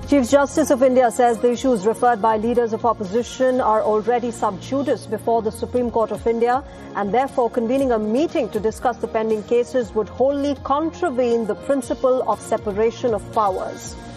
Chief Justice of India says the issues referred by leaders of opposition are already sub judice before the Supreme Court of India, and therefore convening a meeting to discuss the pending cases would wholly contravene the principle of separation of powers.